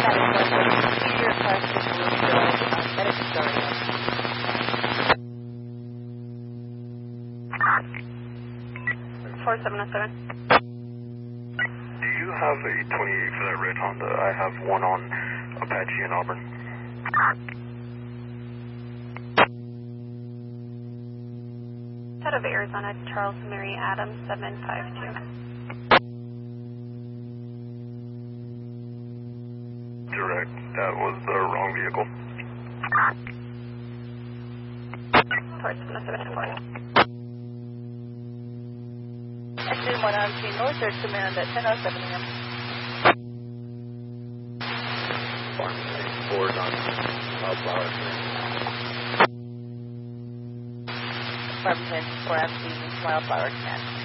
Your question will show medic starting. 4707. Do you have a 28 for that red Honda? I have one on Apache in Auburn. Out of Arizona, Charles Mary Adams, 752. Direct, that was the wrong vehicle. 4707. Exit 103 North, there's command at 10:07 a.m. Farm 4 on Wildflower. Apartment 4 Wildflower command.